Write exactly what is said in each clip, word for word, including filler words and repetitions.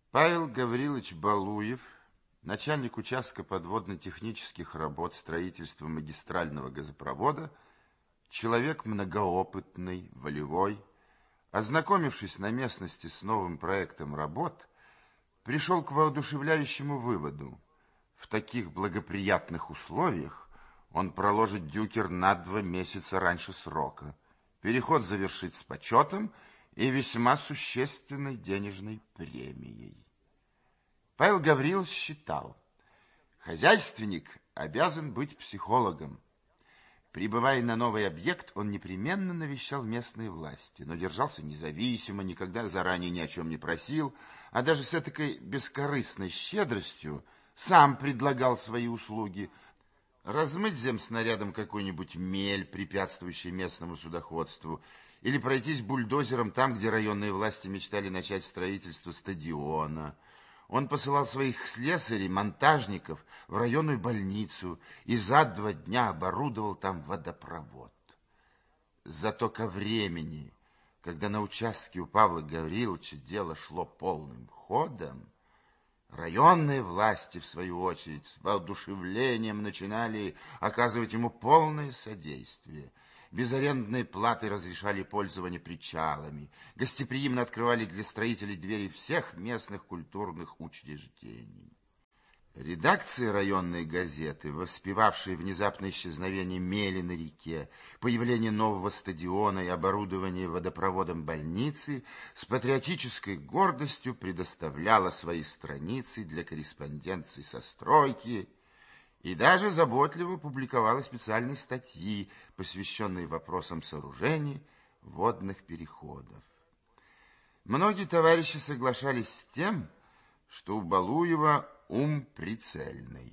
Павел Гаврилович Балуев, начальник участка подводно-технических работ строительства магистрального газопровода, человек многоопытный, волевой, ознакомившись на местности с новым проектом работ, пришел к воодушевляющему выводу: в таких благоприятных условиях он проложит дюкер на два месяца раньше срока, переход завершит с почетом и весьма существенной денежной премией. Павел Гаврилович считал, хозяйственник обязан быть психологом. Прибывая на новый объект, он непременно навещал местные власти, но держался независимо, никогда заранее ни о чем не просил, а даже с этакой бескорыстной щедростью сам предлагал свои услуги: размыть земснарядом какую-нибудь мель, препятствующую местному судоходству, или пройтись бульдозером там, где районные власти мечтали начать строительство стадиона. Он посылал своих слесарей, монтажников в районную больницу и за два дня оборудовал там водопровод. Зато ко времени, когда на участке у Павла Гавриловича дело шло полным ходом, районные власти, в свою очередь, с воодушевлением начинали оказывать ему полное содействие. Без арендной платы разрешали пользование причалами, гостеприимно открывали для строителей двери всех местных культурных учреждений. Редакции районной газеты, воспевавшие внезапное исчезновение мели на реке, появление нового стадиона и оборудование водопроводом больницы, с патриотической гордостью предоставляла свои страницы для корреспонденции со стройки и даже заботливо публиковала специальные статьи, посвященные вопросам сооружений водных переходов. Многие товарищи соглашались с тем, что у Балуева ум прицельный.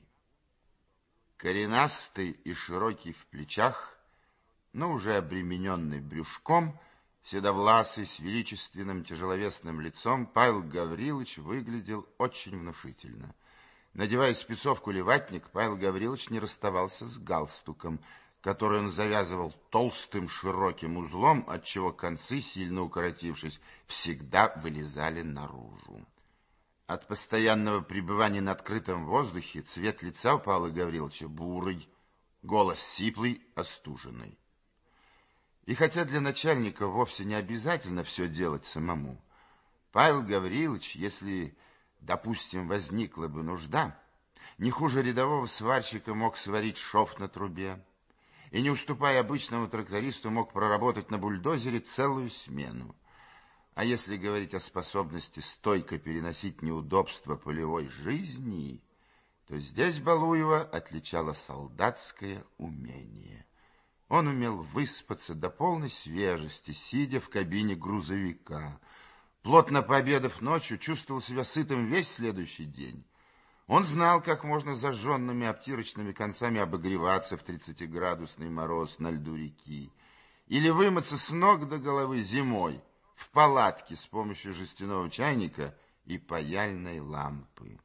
Коренастый и широкий в плечах, но уже обремененный брюшком, седовласый, с величественным тяжеловесным лицом, Павел Гаврилович выглядел очень внушительно. Надевая спецовку или ватник, Павел Гаврилович не расставался с галстуком, который он завязывал толстым широким узлом, отчего концы, сильно укоротившись, всегда вылезали наружу. От постоянного пребывания на открытом воздухе цвет лица у Павла Гавриловича бурый, голос сиплый, остуженный. И хотя для начальника вовсе не обязательно все делать самому, Павел Гаврилович, если, допустим, возникла бы нужда, не хуже рядового сварщика мог сварить шов на трубе и, не уступая обычному трактористу, мог проработать на бульдозере целую смену. А если говорить о способности стойко переносить неудобства полевой жизни, то здесь Балуева отличало солдатское умение. Он умел выспаться до полной свежести, сидя в кабине грузовика. Плотно пообедав ночью, чувствовал себя сытым весь следующий день. Он знал, как можно зажженными обтирочными концами обогреваться в тридцатиградусный мороз на льду реки, или вымыться с ног до головы зимой в палатке с помощью жестяного чайника и паяльной лампы.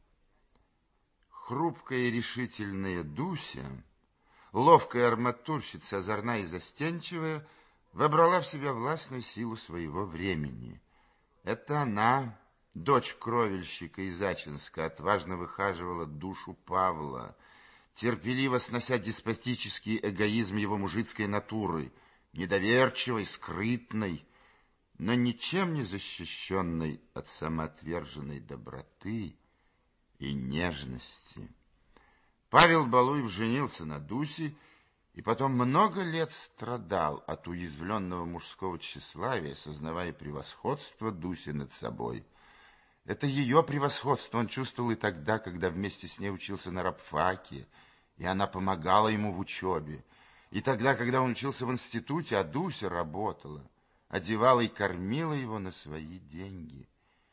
Хрупкая и решительная Дуся, ловкая арматурщица, озорная и застенчивая, вобрала в себя властную силу своего времени. Это она, дочь кровельщика из Ачинска, отважно выхаживала душу Павла, терпеливо снося деспотический эгоизм его мужицкой натуры, недоверчивой, скрытной, но ничем не защищенной от самоотверженной доброты и нежности. Павел Балуев женился на Дусе и потом много лет страдал от уязвленного мужского тщеславия, сознавая превосходство Дуси над собой. Это ее превосходство он чувствовал и тогда, когда вместе с ней учился на рабфаке, и она помогала ему в учебе, и тогда, когда он учился в институте, а Дуся работала, одевала и кормила его на свои деньги.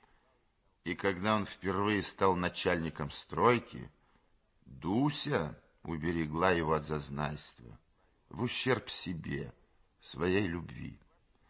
И когда он впервые стал начальником стройки, Дуся уберегла его от зазнайства, в ущерб себе, своей любви.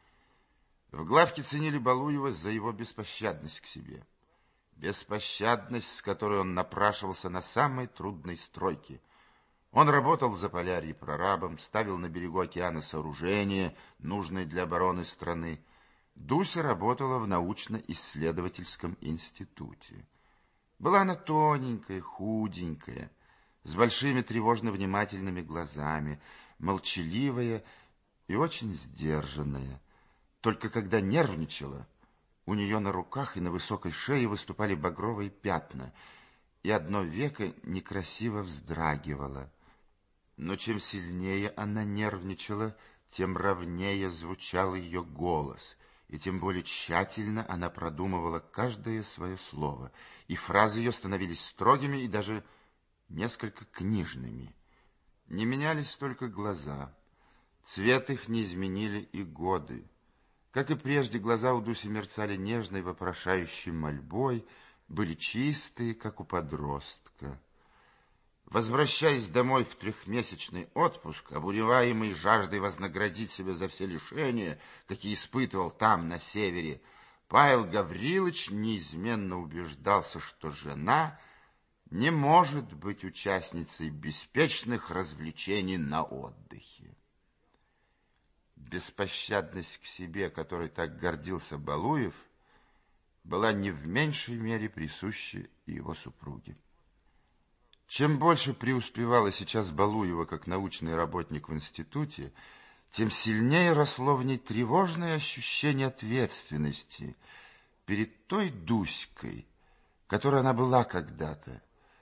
В главке ценили Балуева за его беспощадность к себе, беспощадность, с которой он напрашивался на самой трудной стройке. Он работал в Заполярье прорабом, ставил на берегу океана сооружения, нужные для обороны страны. Дуся работала в научно-исследовательском институте. Была она тоненькая, худенькая, с большими тревожно-внимательными глазами, молчаливая и очень сдержанная. Только когда нервничала, у нее на руках и на высокой шее выступали багровые пятна, и одно веко некрасиво вздрагивало. Но чем сильнее она нервничала, тем ровнее звучал ее голос, и тем более тщательно она продумывала каждое свое слово, и фразы ее становились строгими и даже несколько книжными. Не менялись только глаза, цвет их не изменили и годы. Как и прежде, глаза у Дуси мерцали нежной, вопрошающей мольбой, были чистые, как у подростка. Возвращаясь домой в трехмесячный отпуск, обуреваемый жаждой вознаградить себя за все лишения, какие испытывал там, на севере, Павел Гаврилович неизменно убеждался, что жена не может быть участницей беспечных развлечений на отдыхе. Беспощадность к себе, которой так гордился Балуев, была не в меньшей мере присуща и его супруге. Чем больше преуспевала сейчас Балуева как научный работник в институте, тем сильнее росло в ней тревожное ощущение ответственности перед той Дуськой, которой она была когда-то,